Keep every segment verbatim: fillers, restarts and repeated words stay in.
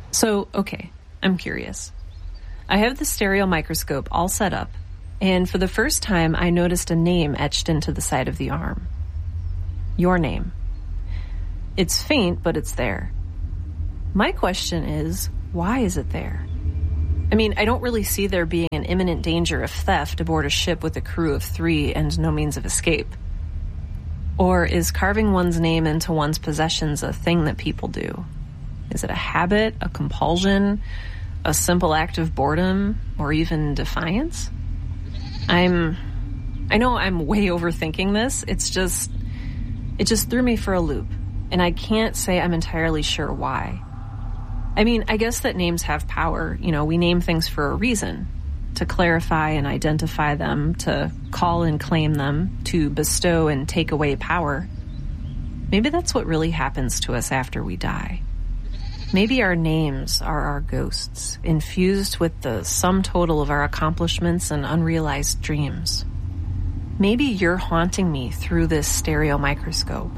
So, okay, I'm curious. I have the stereo microscope all set up, and for the first time I noticed a name etched into the side of the arm. Your name. It's faint, but it's there. My question is, why is it there? I mean, I don't really see there being an imminent danger of theft aboard a ship with a crew of three and no means of escape. Or is carving one's name into one's possessions a thing that people do? Is it a habit, a compulsion, a simple act of boredom, or even defiance? I'm... I know I'm way overthinking this. It's just... It just threw me for a loop, and I can't say I'm entirely sure why. I mean, I guess that names have power. You know, we name things for a reason. To clarify and identify them, to call and claim them, to bestow and take away power. Maybe that's what really happens to us after we die. Maybe our names are our ghosts, infused with the sum total of our accomplishments and unrealized dreams. Maybe you're haunting me through this stereo microscope.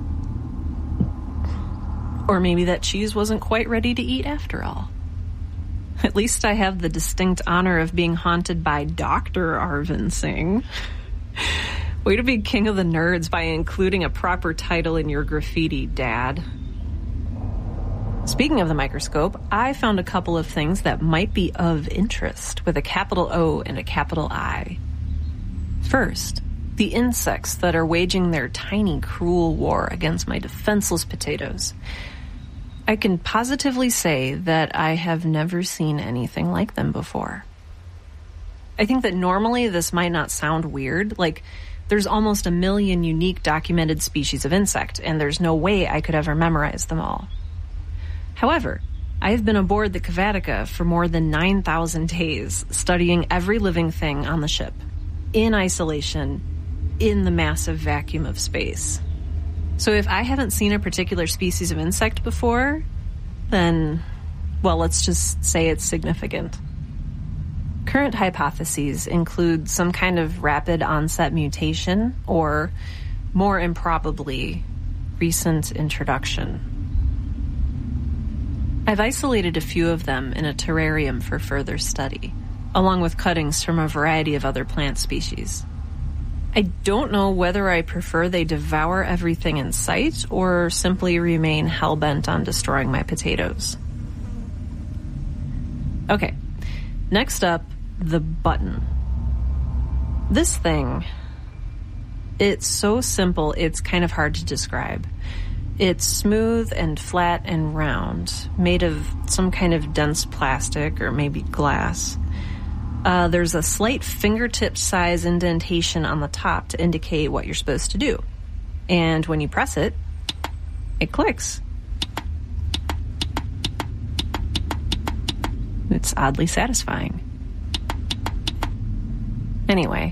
Or maybe that cheese wasn't quite ready to eat after all. At least I have the distinct honor of being haunted by Doctor Arvind Singh. Way to be king of the nerds by including a proper title in your graffiti, Dad. Speaking of the microscope, I found a couple of things that might be of interest with a capital O and a capital I. First, the insects that are waging their tiny, cruel war against my defenseless potatoes. I can positively say that I have never seen anything like them before. I think that normally this might not sound weird, like there's almost a million unique documented species of insect, and there's no way I could ever memorize them all. However, I have been aboard the Kavatika for more than nine thousand days, studying every living thing on the ship, in isolation, in the massive vacuum of space. So if I haven't seen a particular species of insect before, then, well, let's just say it's significant. Current hypotheses include some kind of rapid onset mutation or, more improbably, recent introduction. I've isolated a few of them in a terrarium for further study, along with cuttings from a variety of other plant species. I don't know whether I prefer they devour everything in sight or simply remain hell-bent on destroying my potatoes. Okay, next up, the button. This thing, it's so simple it's kind of hard to describe. It's smooth and flat and round, made of some kind of dense plastic or maybe glass. Uh, there's a slight fingertip-size indentation on the top to indicate what you're supposed to do. And when you press it, it clicks. It's oddly satisfying. Anyway.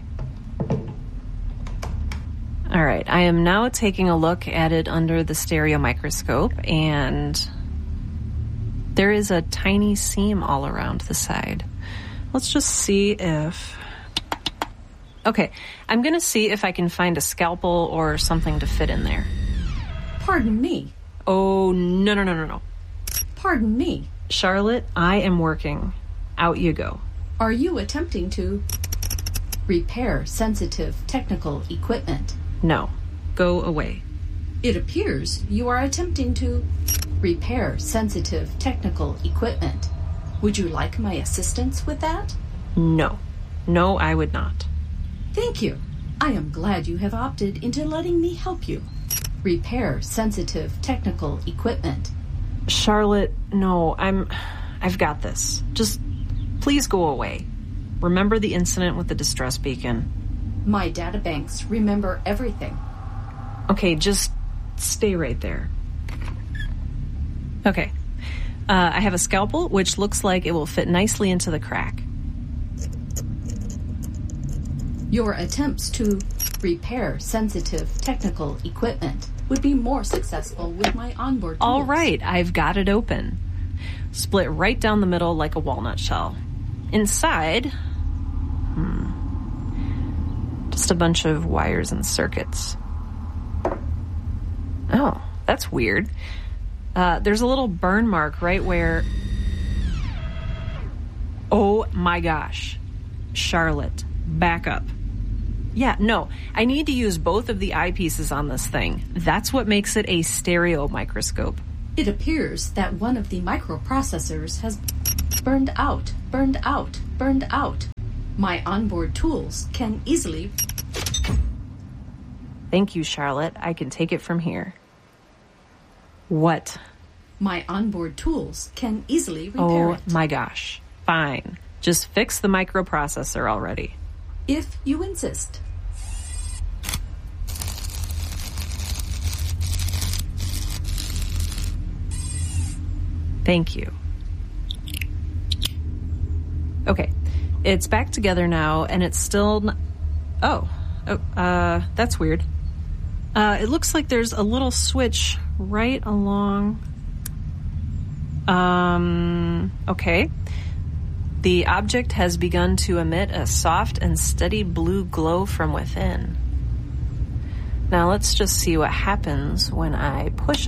All right, I am now taking a look at it under the stereo microscope, and there is a tiny seam all around the side. Let's just see if... Okay, I'm going to see if I can find a scalpel or something to fit in there. Pardon me. Oh, no, no, no, no, no. Pardon me. Charlotte, I am working. Out you go. Are you attempting to repair sensitive technical equipment? No. Go away. It appears you are attempting to repair sensitive technical equipment. Would you like my assistance with that? No. No, I would not. Thank you. I am glad you have opted into letting me help you repair sensitive technical equipment. Charlotte, no, I'm... I've got this. Just please go away. Remember the incident with the distress beacon. My databanks remember everything. Okay, just stay right there. Okay. Uh, I have a scalpel, which looks like it will fit nicely into the crack. Your attempts to repair sensitive technical equipment would be more successful with my onboard tools. All right, I've got it open. Split right down the middle like a walnut shell. Inside, hmm, just a bunch of wires and circuits. Oh, that's weird. Uh, there's a little burn mark right where... Oh my gosh. Charlotte, back up. Yeah, no, I need to use both of the eyepieces on this thing. That's what makes it a stereo microscope. It appears that one of the microprocessors has burned out, burned out, burned out. My onboard tools can easily... Thank you, Charlotte. I can take it from here. What? My onboard tools can easily repair oh, it. Oh my gosh. Fine. Just fix the microprocessor already. If you insist. Thank you. Okay, it's back together now, and it's still... N- oh, oh, uh, that's weird. Uh, it looks like there's a little switch right along... Um, okay. The object has begun to emit a soft and steady blue glow from within. Now let's just see what happens when I push